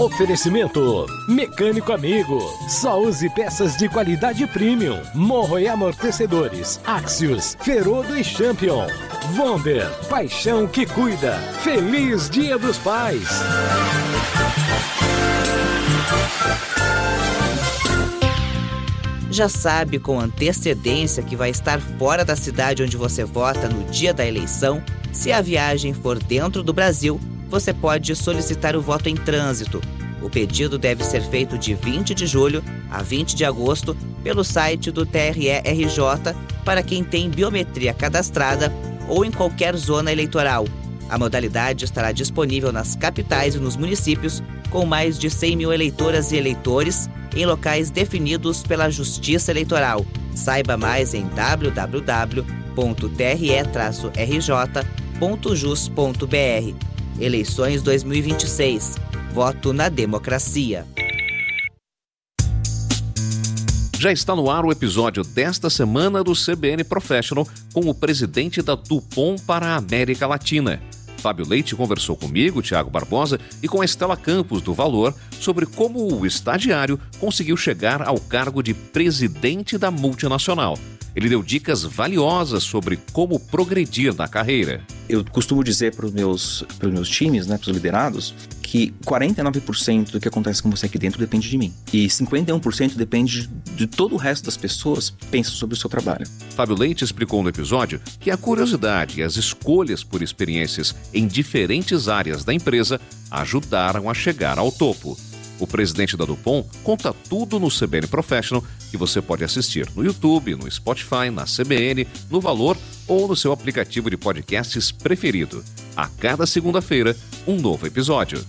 Oferecimento Mecânico Amigo. Só use peças de qualidade premium. Monroe Amortecedores, Axios, Ferodo e Champion. Wonder, paixão que cuida. Feliz Dia dos Pais. Já sabe com antecedência que vai estar fora da cidade onde você vota no dia da eleição? Se a viagem for dentro do Brasil, você pode solicitar o voto em trânsito. O pedido deve ser feito de 20 de julho a 20 de agosto pelo site do TRE-RJ para quem tem biometria cadastrada ou em qualquer zona eleitoral. A modalidade estará disponível nas capitais e nos municípios com mais de 100 mil eleitoras e eleitores em locais definidos pela Justiça Eleitoral. Saiba mais em www.tre-rj.jus.br. Eleições 2026. Voto na democracia. Já está no ar o episódio desta semana do CBN Professional com o presidente da DuPont para a América Latina. Fábio Leite conversou comigo, Thiago Barbosa, e com a Estela Campos, do Valor, sobre como o estagiário conseguiu chegar ao cargo de presidente da multinacional. Ele deu dicas valiosas sobre como progredir na carreira. Eu costumo dizer para os meus times, para os liderados, que 49% do que acontece com você aqui dentro depende de mim. E 51% depende de todo o resto das pessoas que pensam sobre o seu trabalho. Fábio Leite explicou no episódio que a curiosidade e as escolhas por experiências em diferentes áreas da empresa ajudaram a chegar ao topo. O presidente da DuPont conta tudo no CBN Professional, que você pode assistir no YouTube, no Spotify, na CBN, no Valor ou no seu aplicativo de podcasts preferido. A cada segunda-feira, um novo episódio.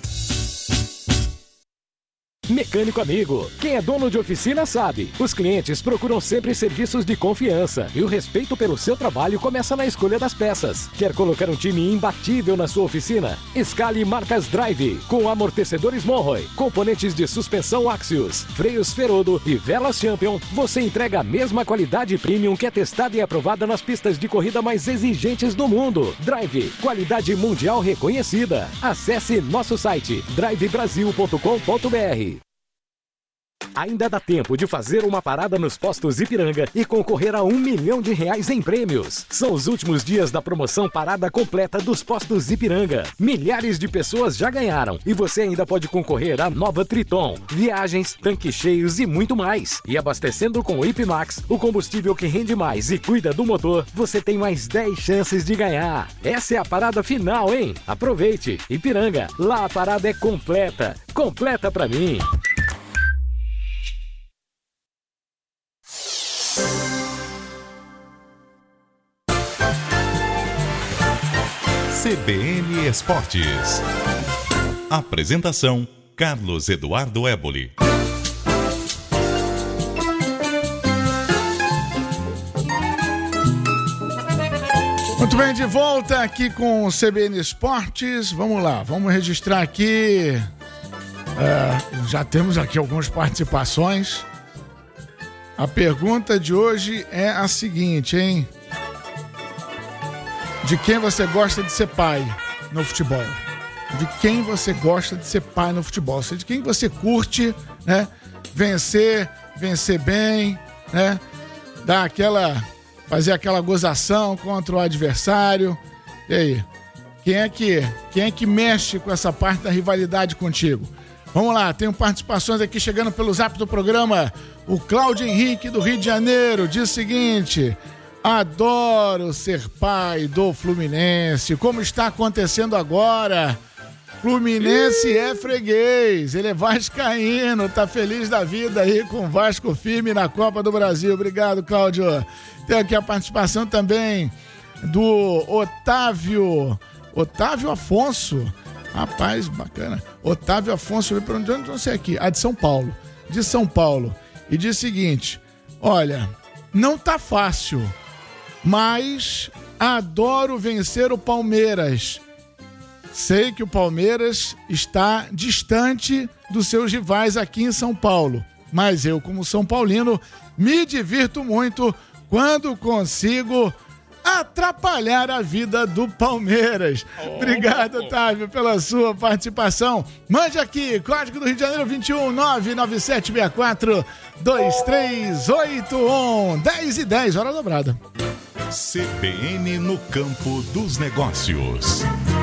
Mecânico Amigo. Quem é dono de oficina sabe. Os clientes procuram sempre serviços de confiança e o respeito pelo seu trabalho começa na escolha das peças. Quer colocar um time imbatível na sua oficina? Escale marcas Drive com amortecedores Monroe, componentes de suspensão Axios, freios Ferodo e velas Champion. Você entrega a mesma qualidade premium que é testada e aprovada nas pistas de corrida mais exigentes do mundo. Drive, qualidade mundial reconhecida. Acesse nosso site drivebrasil.com.br. Ainda dá tempo de fazer uma parada nos postos Ipiranga e concorrer a R$1 milhão em prêmios. São os últimos dias da promoção Parada Completa dos postos Ipiranga. Milhares de pessoas já ganharam e você ainda pode concorrer à nova Triton, viagens, tanques cheios e muito mais. E abastecendo com o Ipmax, o combustível que rende mais e cuida do motor, você tem mais 10 chances de ganhar. Essa é a parada final, hein? Aproveite! Ipiranga, lá a parada é completa. Completa pra mim! CBN Esportes. Apresentação: Carlos Eduardo Éboli. Muito bem, de volta aqui com o CBN Esportes. Vamos lá, vamos registrar aqui. Já temos aqui algumas participações. A pergunta de hoje é a seguinte, hein? De quem você gosta de ser pai no futebol? De quem você gosta de ser pai no futebol? De quem você curte, né? Vencer bem, né? Fazer aquela gozação contra o adversário. E aí? Quem é que mexe com essa parte da rivalidade contigo? Vamos lá, tenho participações aqui chegando pelo zap do programa. O Cláudio Henrique, do Rio de Janeiro, diz o seguinte: adoro ser pai do Fluminense, como está acontecendo agora. Fluminense é freguês, ele é vascaíno, tá feliz da vida aí com o Vasco firme na Copa do Brasil. Obrigado, Cláudio. Tem aqui a participação também do Otávio Afonso. Rapaz, bacana. Otávio Afonso, para onde eu não sei aqui, de São Paulo. De São Paulo. E diz o seguinte: olha, não tá fácil, mas adoro vencer o Palmeiras. Sei que o Palmeiras está distante dos seus rivais aqui em São Paulo, mas eu, como São Paulino, me divirto muito quando consigo atrapalhar a vida do Palmeiras. Obrigado, Otávio, pela sua participação. Mande aqui, código do Rio de Janeiro 21 99764 2381. 10h10, hora dobrada. CBN no campo dos negócios.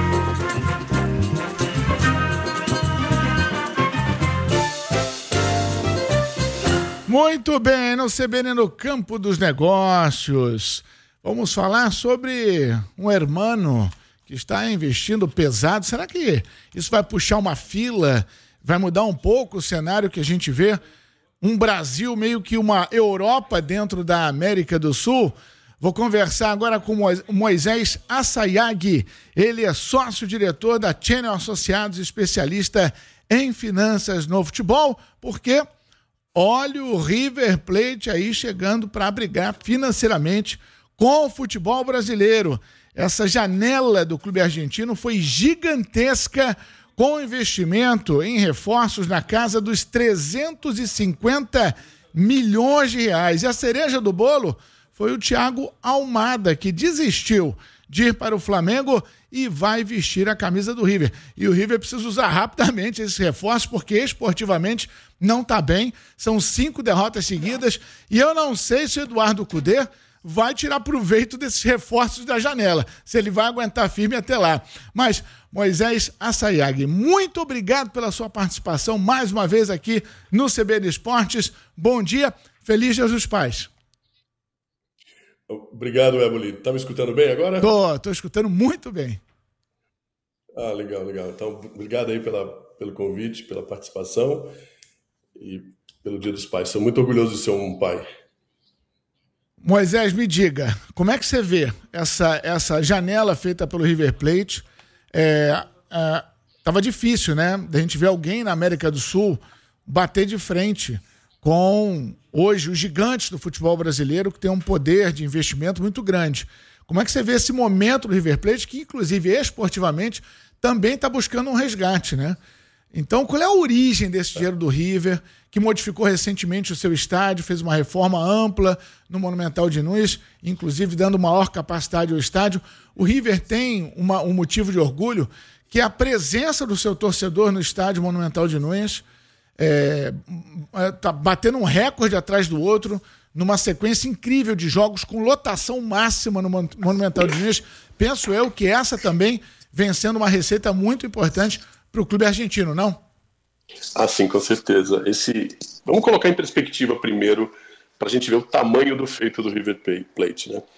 Muito bem, no CBN no campo dos negócios. Vamos falar sobre um hermano que está investindo pesado. Será que isso vai puxar uma fila? Vai mudar um pouco o cenário que a gente vê? Um Brasil meio que uma Europa dentro da América do Sul? Vou conversar agora com o Moisés Assayag. Ele é sócio-diretor da Channel Associados, especialista em finanças no futebol, porque olha o River Plate aí chegando para brigar financeiramente com o futebol brasileiro. Essa janela do clube argentino foi gigantesca, com investimento em reforços na casa dos 350 milhões de reais. E a cereja do bolo foi o Thiago Almada, que desistiu de ir para o Flamengo e vai vestir a camisa do River. E o River precisa usar rapidamente esses reforços, porque esportivamente não está bem. São 5 derrotas seguidas. E eu não sei se o Eduardo Cudê vai tirar proveito desses reforços da janela, se ele vai aguentar firme até lá. Mas, Moisés Assayag, muito obrigado pela sua participação mais uma vez aqui no CBN Esportes. Bom dia, feliz Dia dos Pais. Obrigado, Éboli. Tá me escutando bem agora? Tô escutando muito bem. Ah, legal. Então, obrigado aí pelo convite, pela participação e pelo Dia dos Pais. Sou muito orgulhoso de ser um pai. Moisés, me diga, como é que você vê essa janela feita pelo River Plate? Tava difícil, né? Da gente ver alguém na América do Sul bater de frente com, hoje, os gigantes do futebol brasileiro, que tem um poder de investimento muito grande. Como é que você vê esse momento do River Plate, que, inclusive, esportivamente, também está buscando um resgate, né? Então, qual é a origem desse dinheiro do River, que modificou recentemente o seu estádio, fez uma reforma ampla no Monumental de Nunes, inclusive dando maior capacidade ao estádio? O River tem um motivo de orgulho, que é a presença do seu torcedor no estádio Monumental de Nunes, tá batendo um recorde atrás do outro, numa sequência incrível de jogos com lotação máxima no Monumental de Nunes. Penso eu que essa também vem sendo uma receita muito importante para o clube argentino, não? Ah, sim, com certeza. Vamos colocar em perspectiva primeiro, para a gente ver o tamanho do feito do River Plate, né?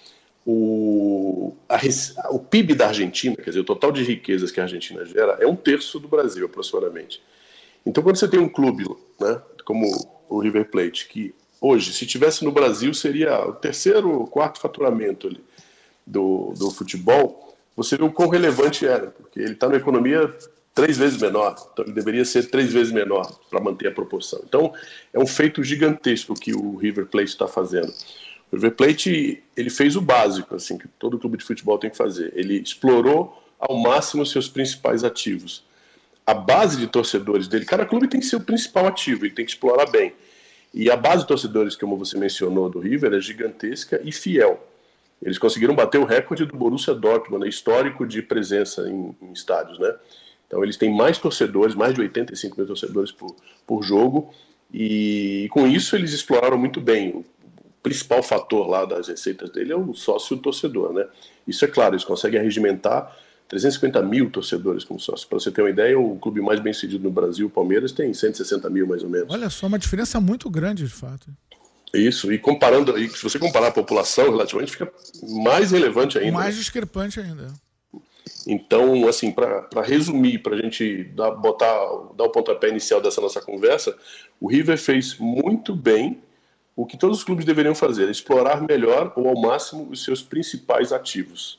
O PIB da Argentina, quer dizer, o total de riquezas que a Argentina gera, é 1/3 do Brasil, aproximadamente. Então, quando você tem um clube, né, como o River Plate, que hoje, se tivesse no Brasil, seria o 3º ou 4º faturamento ali do futebol, você vê o quão relevante era, porque ele está numa economia 3 vezes menor, então ele deveria ser 3 vezes menor para manter a proporção. Então, é um feito gigantesco que o River Plate está fazendo. O River Plate, ele fez o básico, assim, que todo clube de futebol tem que fazer. Ele explorou ao máximo os seus principais ativos. A base de torcedores dele, cada clube tem seu principal ativo, ele tem que explorar bem. E a base de torcedores, como você mencionou, do River, é gigantesca e fiel. Eles conseguiram bater o recorde do Borussia Dortmund, histórico de presença em estádios, né? Então eles têm mais torcedores, mais de 85 mil torcedores por jogo, e com isso eles exploraram muito bem. O principal fator lá das receitas dele é o sócio-torcedor, né? Isso é claro, eles conseguem arregimentar 350 mil torcedores como sócio. Para você ter uma ideia, o clube mais bem sucedido no Brasil, o Palmeiras, tem 160 mil mais ou menos. Olha só, uma diferença muito grande, de fato. Isso, e se você comparar a população, relativamente, fica mais relevante ainda. Mais discrepante ainda. Então, assim, para resumir, para a gente dar o pontapé inicial dessa nossa conversa, o River fez muito bem o que todos os clubes deveriam fazer, explorar melhor ou ao máximo os seus principais ativos.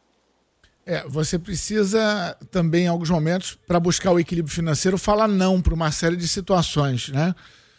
Você precisa também, em alguns momentos, para buscar o equilíbrio financeiro, falar não para uma série de situações, né?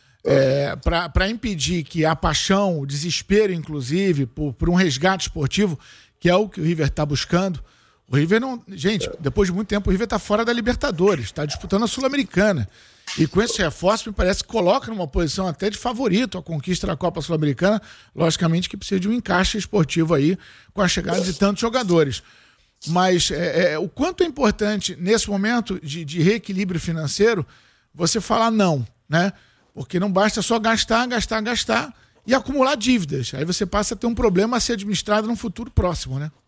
Para impedir que a paixão, o desespero, inclusive, por um resgate esportivo, que é o que o River está buscando. O River não... Gente, depois de muito tempo, o River está fora da Libertadores, está disputando a Sul-Americana. E com esse reforço, me parece que coloca numa posição até de favorito a conquista da Copa Sul-Americana. Logicamente que precisa de um encaixe esportivo aí com a chegada de tantos jogadores. Mas o quanto é importante, nesse momento de reequilíbrio financeiro, você falar não, né? Porque não basta só gastar e acumular dívidas. Aí você passa a ter um problema a ser administrado no futuro próximo, né?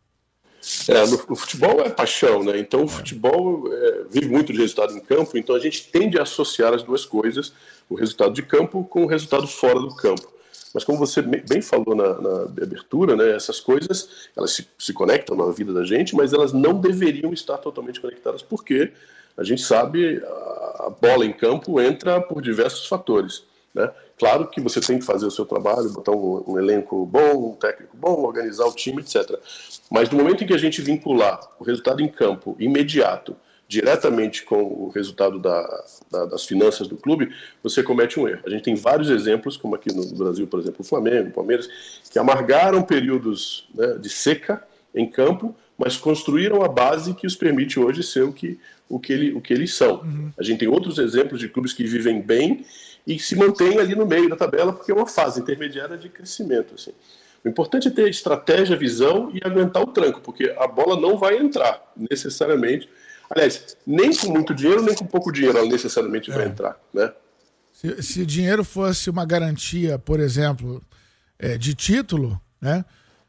No futebol é paixão, né? Então o futebol vive muito de resultado em campo, então a gente tende a associar as duas coisas, o resultado de campo com o resultado fora do campo. Mas como você bem falou na abertura, né, essas coisas elas se conectam na vida da gente, mas elas não deveriam estar totalmente conectadas, porque a gente sabe a bola em campo entra por diversos fatores, né? Claro que você tem que fazer o seu trabalho, botar um elenco bom, um técnico bom, organizar o time, etc. Mas no momento em que a gente vincular o resultado em campo imediato diretamente com o resultado das finanças do clube, você comete um erro. A gente tem vários exemplos, como aqui no Brasil, por exemplo, o Flamengo, o Palmeiras, que amargaram períodos, né, de seca em campo, mas construíram a base que os permite hoje ser o que eles são. Uhum. A gente tem outros exemplos de clubes que vivem bem e se mantém ali no meio da tabela, porque é uma fase intermediária de crescimento. Assim. O importante é ter estratégia, visão e aguentar o tranco, porque a bola não vai entrar necessariamente. Aliás, nem com muito dinheiro, nem com pouco dinheiro ela necessariamente vai entrar. Né? Se dinheiro fosse uma garantia, por exemplo, de título, né?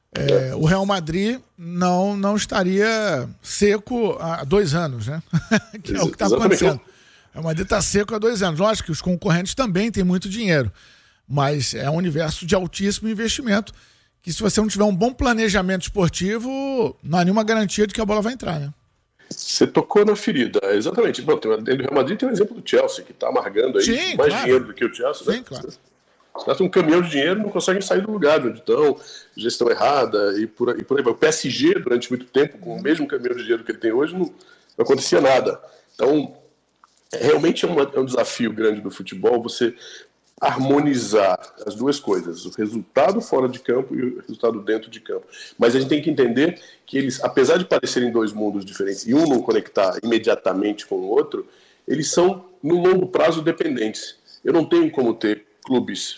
O Real Madrid não estaria seco há 2 anos, né? Que é o que está acontecendo. O Real Madrid está seco há 2 anos. Lógico que os concorrentes também têm muito dinheiro, mas é um universo de altíssimo investimento que, se você não tiver um bom planejamento esportivo, não há nenhuma garantia de que a bola vai entrar, né? Você tocou na ferida, exatamente. Bom, dentro do Real Madrid tem um exemplo do Chelsea, que está amargando aí mais dinheiro do que o Chelsea. Sim, né? Claro. Os caras têm um caminhão de dinheiro e não conseguem sair do lugar onde estão, gestão errada e por aí vai. O PSG, durante muito tempo, com o mesmo caminhão de dinheiro que ele tem hoje, não acontecia nada. Então, realmente é um desafio grande do futebol você harmonizar as duas coisas, o resultado fora de campo e o resultado dentro de campo. Mas a gente tem que entender que eles, apesar de parecerem 2 mundos diferentes e um não conectar imediatamente com o outro, eles são, no longo prazo, dependentes. Eu não tenho como ter clubes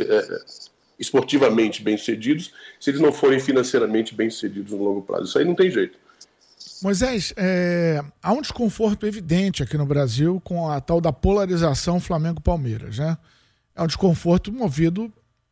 esportivamente bem-sucedidos se eles não forem financeiramente bem-sucedidos no longo prazo. Isso aí não tem jeito. Moisés, há um desconforto evidente aqui no Brasil com a tal da polarização Flamengo-Palmeiras, né? É um desconforto movido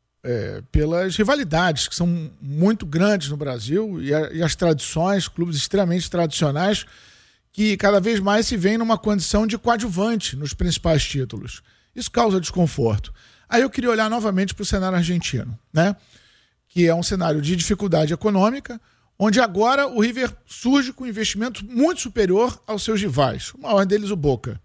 pelas rivalidades, que são muito grandes no Brasil, e as tradições, clubes extremamente tradicionais, que cada vez mais se veem numa condição de coadjuvante nos principais títulos. Isso causa desconforto. Aí eu queria olhar novamente para o cenário argentino, né? Que é um cenário de dificuldade econômica, onde agora o River surge com um investimento muito superior aos seus rivais, o maior deles o Boca.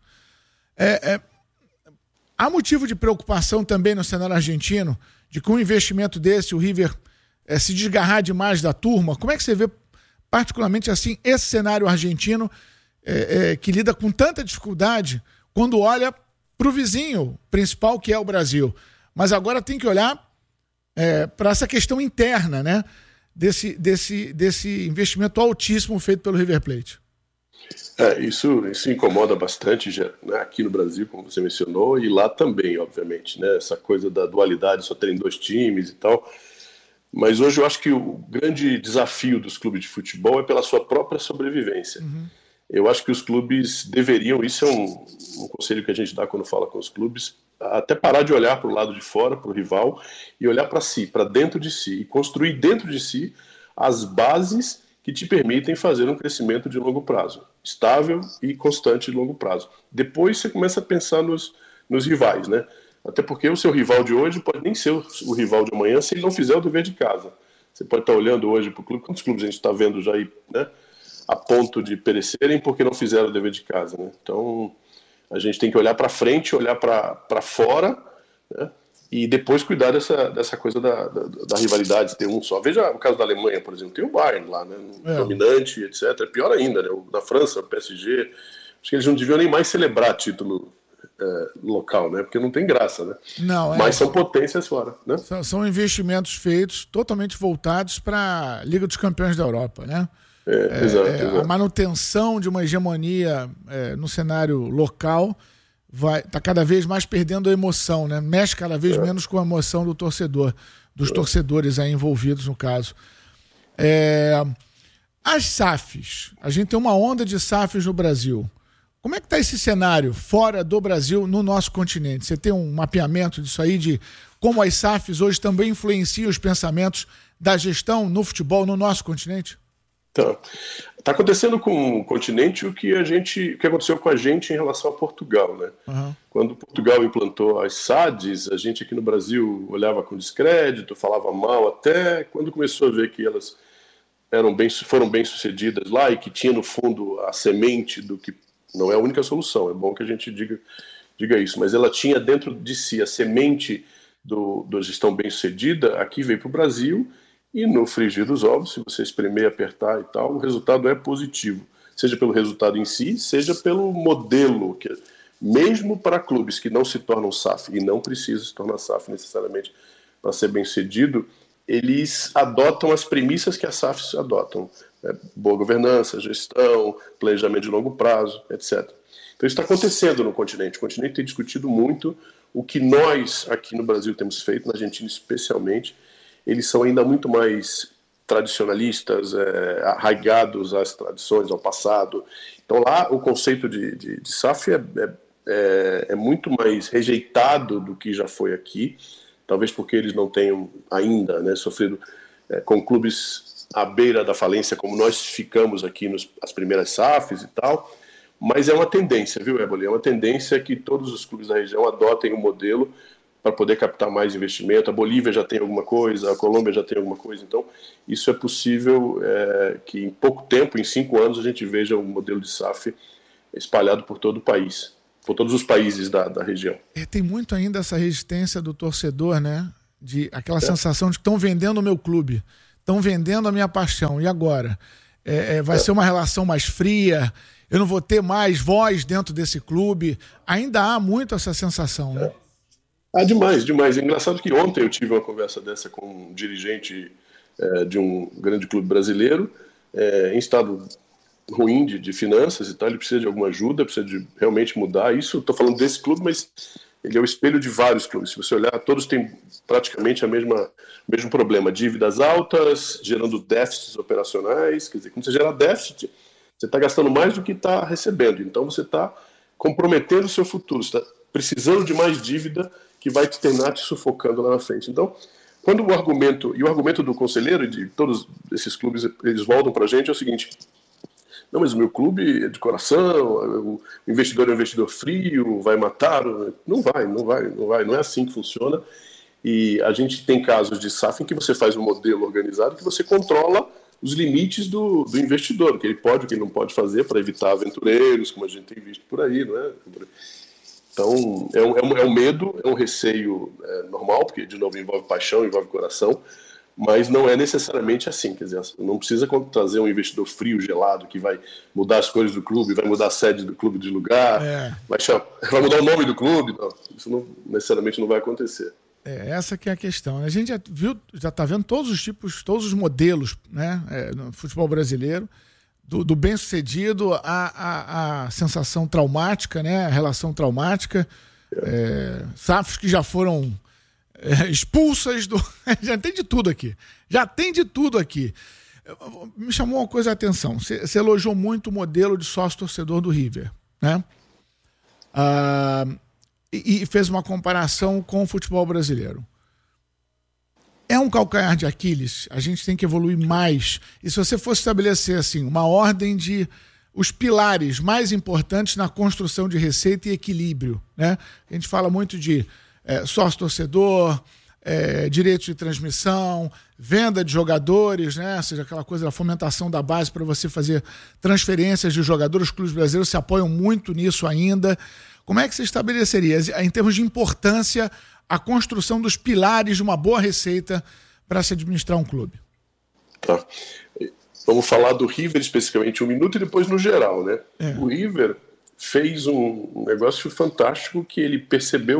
Há motivo de preocupação também no cenário argentino, de que um investimento desse, o River se desgarrar demais da turma? Como é que você vê, particularmente assim, esse cenário argentino que lida com tanta dificuldade quando olha para o vizinho principal, que é o Brasil? Mas agora tem que olhar para essa questão interna, né? Desse investimento altíssimo feito pelo River Plate. Isso incomoda bastante já, né, aqui no Brasil, como você mencionou, e lá também, obviamente, né, essa coisa da dualidade, só terem 2 times e tal. Mas hoje eu acho que o grande desafio dos clubes de futebol é pela sua própria sobrevivência. Uhum. Eu acho que os clubes deveriam, isso é um conselho que a gente dá quando fala com os clubes, até parar de olhar para o lado de fora, para o rival, e olhar para si, para dentro de si, e construir dentro de si as bases que te permitem fazer um crescimento de longo prazo, estável e constante de longo prazo. Depois você começa a pensar nos rivais, né? Até porque o seu rival de hoje pode nem ser o rival de amanhã se ele não fizer o dever de casa. Você pode estar olhando hoje para o clube, quantos clubes a gente está vendo já aí, né, a ponto de perecerem porque não fizeram o dever de casa, né? Então a gente tem que olhar para frente, olhar para fora, né? E depois cuidar dessa coisa da rivalidade, ter um só. Veja o caso da Alemanha, por exemplo, tem o Bayern lá, né, dominante, etc. É pior ainda, né, da França, o PSG. Acho que eles não deviam nem mais celebrar título local, né, porque não tem graça, né? Não, mas são potências fora, né? São investimentos feitos totalmente voltados para a Liga dos Campeões da Europa, né? Exato. A manutenção de uma hegemonia no cenário local tá cada vez mais perdendo a emoção, né? Mexe cada vez menos com a emoção do torcedor, dos torcedores aí envolvidos no caso. As SAFs, a gente tem uma onda de SAFs no Brasil. Como é que está esse cenário fora do Brasil, no nosso continente? Você tem um mapeamento disso aí, de como as SAFs hoje também influenciam os pensamentos da gestão no futebol no nosso continente? Então, está acontecendo com o continente o que aconteceu com a gente em relação a Portugal, né? Uhum. Quando Portugal implantou as SADs, a gente aqui no Brasil olhava com descrédito, falava mal até, quando começou a ver que elas foram bem sucedidas lá e que tinha no fundo a semente do que não é a única solução, é bom que a gente diga isso, mas ela tinha dentro de si a semente da gestão bem sucedida, aqui veio para o Brasil. E no frigir dos ovos, se você espremer, apertar e tal, o resultado é positivo. Seja pelo resultado em si, seja pelo modelo, que mesmo para clubes que não se tornam SAF, e não precisam se tornar SAF necessariamente para ser bem sucedido, eles adotam as premissas que as SAFs adotam. Boa governança, gestão, planejamento de longo prazo, etc. Então isso está acontecendo no continente. O continente tem discutido muito o que nós aqui no Brasil temos feito, na Argentina especialmente. Eles são ainda muito mais tradicionalistas, arraigados às tradições, ao passado. Então lá o conceito de SAF é muito mais rejeitado do que já foi aqui, talvez porque eles não tenham ainda, né, sofrido com clubes à beira da falência, como nós ficamos aqui nas primeiras SAFs e tal, mas é uma tendência, viu, Éboli? É uma tendência que todos os clubes da região adotem o modelo para poder captar mais investimento. A Bolívia já tem alguma coisa, a Colômbia já tem alguma coisa, então isso é possível que em pouco tempo, em 5 anos, a gente veja um modelo de SAF espalhado por todo o país, por todos os países da região. Tem muito ainda essa resistência do torcedor, né? De aquela sensação de que estão vendendo o meu clube, estão vendendo a minha paixão, e agora? Vai ser uma relação mais fria, eu não vou ter mais voz dentro desse clube. Ainda há muito essa sensação, né? Demais. É engraçado que ontem eu tive uma conversa dessa com um dirigente de um grande clube brasileiro, em estado ruim de finanças e tal. Ele precisa de alguma ajuda, precisa de realmente mudar isso. Estou falando desse clube, mas ele é o espelho de vários clubes. Se você olhar, todos têm praticamente o mesmo problema. Dívidas altas, gerando déficits operacionais. Quer dizer, quando você gera déficit, você está gastando mais do que está recebendo. Então você está comprometendo o seu futuro. Você está precisando de mais dívida que vai terminar te sufocando lá na frente. Então, quando o argumento do conselheiro e de todos esses clubes, eles voltam para a gente, é o seguinte: não, mas o meu clube é de coração, o investidor é um investidor frio, vai matar. Não vai, não é assim que funciona. E a gente tem casos de SAF em que você faz um modelo organizado que você controla os limites do investidor, o que ele pode, o que ele não pode fazer para evitar aventureiros, como a gente tem visto por aí, não é? Então, é um medo, é um receio normal, porque, de novo, envolve paixão, envolve coração, mas não é necessariamente assim. Quer dizer, não precisa trazer um investidor frio, gelado, que vai mudar as cores do clube, vai mudar a sede do clube de lugar, vai mudar o nome do clube. Não, isso necessariamente não vai acontecer. Essa que é a questão. A gente já está vendo todos os tipos, todos os modelos, né, no futebol brasileiro, do bem-sucedido à sensação traumática, né? A relação traumática. SAFs que já foram expulsas do... Já tem de tudo aqui. Me chamou uma coisa a atenção. Você elogiou muito o modelo de sócio-torcedor do River, né? E fez uma comparação com o futebol brasileiro. É um calcanhar de Aquiles, a gente tem que evoluir mais. E se você fosse estabelecer assim, uma ordem de os pilares mais importantes na construção de receita e equilíbrio, né? A gente fala muito de sócio-torcedor, direitos de transmissão, venda de jogadores, né? Ou seja, aquela coisa da fomentação da base para você fazer transferências de jogadores. Os clubes brasileiros se apoiam muito nisso ainda. Como é que você estabeleceria, em termos de importância, a construção dos pilares de uma boa receita para se administrar um clube? Tá. Vamos falar do River especificamente 1 minuto e depois no geral, né? O River fez um negócio fantástico que ele percebeu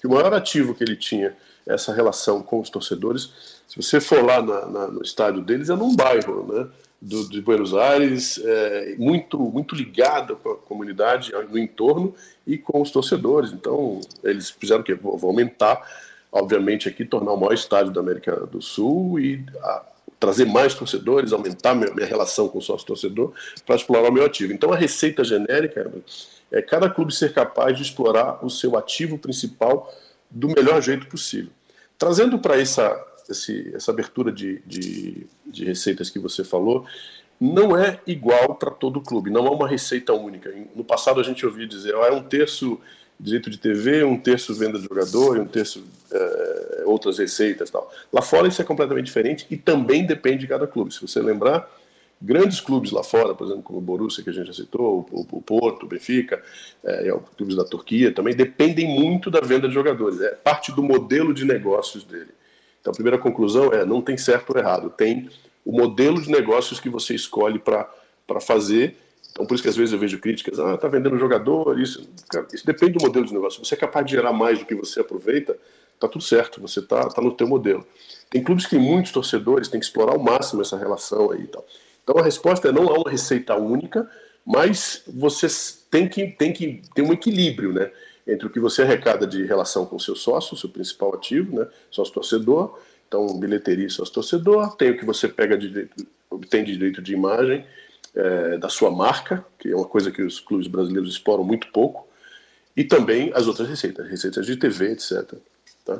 que o maior ativo que ele tinha, essa relação com os torcedores, se você for lá no estádio deles, é num bairro, né, de Buenos Aires, muito ligado com a comunidade no entorno e com os torcedores. Então, eles fizeram o quê? Vão aumentar, obviamente, aqui, tornar o maior estádio da América do Sul e trazer mais torcedores, aumentar minha relação com o sócio-torcedor para explorar o meu ativo. Então, a receita genérica é cada clube ser capaz de explorar o seu ativo principal do melhor jeito possível. Trazendo para essa abertura de receitas que você falou, não é igual para todo clube, não há uma receita única. No passado a gente ouvia dizer, é 1/3 direito de TV, 1/3 venda de jogador e 1/3 outras receitas e tal. Lá fora isso é completamente diferente e também depende de cada clube. Se você lembrar, grandes clubes lá fora, por exemplo, como o Borussia, que a gente já citou, o Porto, o Benfica, clubes da Turquia, também dependem muito da venda de jogadores. É parte do modelo de negócios dele. Então, a primeira conclusão não tem certo ou errado, tem o modelo de negócios que você escolhe para fazer. Então, por isso que às vezes eu vejo críticas, tá vendendo jogador, isso depende do modelo de negócio. Se você é capaz de gerar mais do que você aproveita, tá tudo certo, você tá no teu modelo. Tem clubes que têm muitos torcedores, tem que explorar ao máximo essa relação aí e tal. Então, a resposta não há uma receita única, mas você tem que ter um equilíbrio, né, entre o que você arrecada de relação com o seu sócio, seu principal ativo, né, sócio-torcedor, então bilheteria e sócio-torcedor, tem o que você obtém de direito de imagem da sua marca, que é uma coisa que os clubes brasileiros exploram muito pouco, e também as outras receitas de TV, etc. Tá?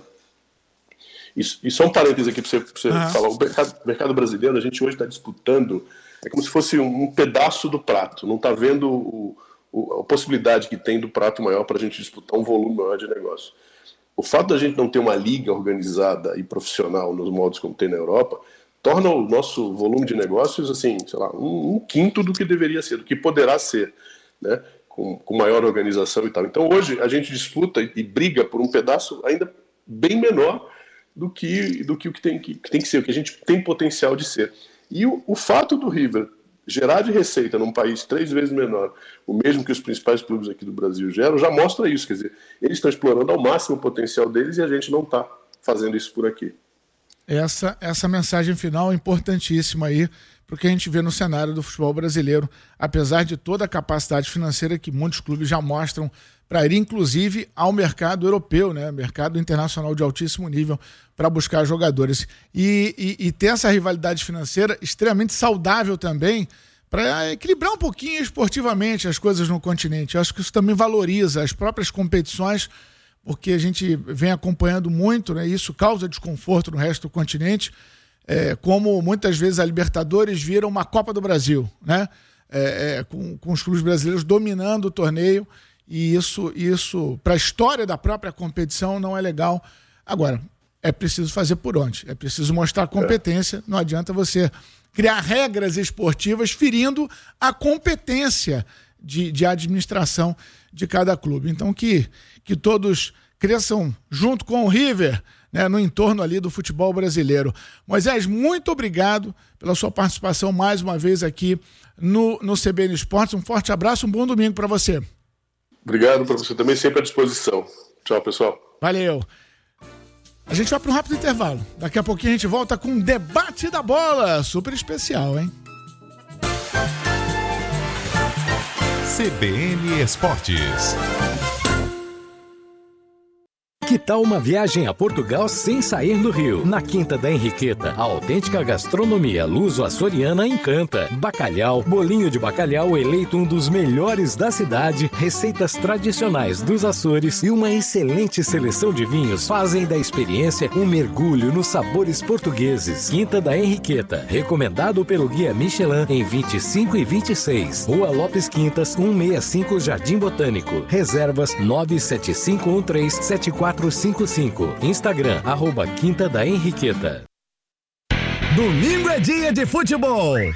E só um parênteses aqui para você falar, o mercado brasileiro, a gente hoje está disputando, é como se fosse um pedaço do prato, não está vendo a possibilidade que tem do prato maior para a gente disputar um volume maior de negócio. O fato da gente não ter uma liga organizada e profissional nos modos como tem na Europa, torna o nosso volume de negócios, assim, sei lá, um quinto do que deveria ser, do que poderá ser, né, com maior organização e tal. Então hoje a gente disputa e briga por um pedaço ainda bem menor do que o que tem que ser, o que a gente tem potencial de ser. E o fato do River gerar de receita num país 3 vezes menor, o mesmo que os principais clubes aqui do Brasil geram, já mostra isso. Quer dizer, eles estão explorando ao máximo o potencial deles e a gente não está fazendo isso por aqui. Essa mensagem final é importantíssima aí, porque a gente vê no cenário do futebol brasileiro, apesar de toda a capacidade financeira que muitos clubes já mostram para ir, inclusive, ao mercado europeu, né? Mercado internacional de altíssimo nível, para buscar jogadores. E ter essa rivalidade financeira extremamente saudável também, para equilibrar um pouquinho esportivamente as coisas no continente. Eu acho que isso também valoriza as próprias competições, porque a gente vem acompanhando muito, né? Isso causa desconforto no resto do continente, como muitas vezes a Libertadores vira uma Copa do Brasil, né? Com os clubes brasileiros dominando o torneio, e isso para a história da própria competição não é legal. Agora, é preciso fazer por onde? É preciso mostrar competência, não adianta você criar regras esportivas ferindo a competência de administração de cada clube. Então que todos cresçam junto com o River, né, no entorno ali do futebol brasileiro. Moisés, muito obrigado pela sua participação mais uma vez aqui no CBN Esportes. Um forte abraço, um bom domingo para você. Obrigado para você também, sempre à disposição. Tchau, pessoal. Valeu. A gente vai para um rápido intervalo. Daqui a pouquinho a gente volta com um debate da bola. Super especial, hein? CBN Esportes. Que tal uma viagem a Portugal sem sair do Rio? Na Quinta da Henriqueta, a autêntica gastronomia luso-açoriana encanta. Bacalhau, bolinho de bacalhau eleito um dos melhores da cidade, receitas tradicionais dos Açores e uma excelente seleção de vinhos fazem da experiência um mergulho nos sabores portugueses. Quinta da Henriqueta, recomendado pelo Guia Michelin em 25 e 26. Rua Lopes Quintas, 165 Jardim Botânico. Reservas 975137455. Instagram, @Quinta da Henriqueta. Domingo é dia de futebol. E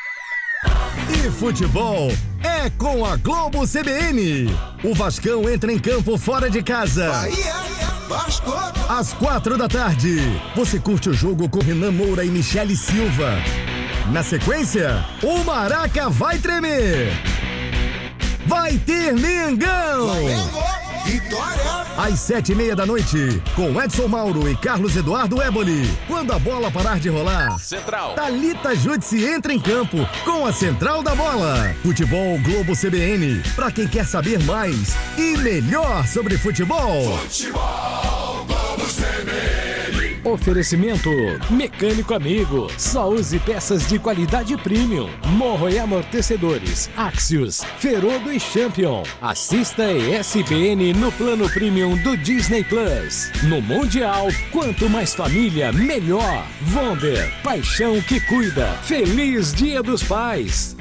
futebol é com a Globo CBN. O Vascão entra em campo fora de casa. Vasco. Às 4h, você curte o jogo com Renan Moura e Michele Silva. Na sequência, o Maraca vai tremer. Vai ter Mengão. Vitória! às 7:30 da noite, com Edson Mauro e Carlos Eduardo Éboli. Quando a bola parar de rolar, Central. Thalita Júdice entra em campo com a Central da Bola. Futebol Globo CBN, pra quem quer saber mais e melhor sobre futebol. Futebol Globo CBN. Oferecimento Mecânico Amigo. Só use peças de qualidade premium. Morro e amortecedores, Axios, Ferodo e Champion. Assista ESPN no plano premium do Disney Plus. No Mundial, quanto mais família, melhor. Vonder, paixão que cuida. Feliz Dia dos Pais.